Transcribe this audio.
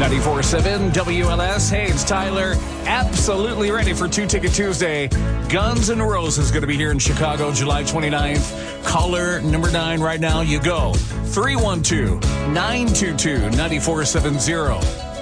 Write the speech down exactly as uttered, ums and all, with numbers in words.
ninety-four point seven W L S. Hey, it's Tyler. Absolutely ready for Two Ticket Tuesday. Guns N' Roses is going to be here in Chicago, July twenty-ninth. Caller number nine right now. You go. three one two, nine two two, nine four seven zero.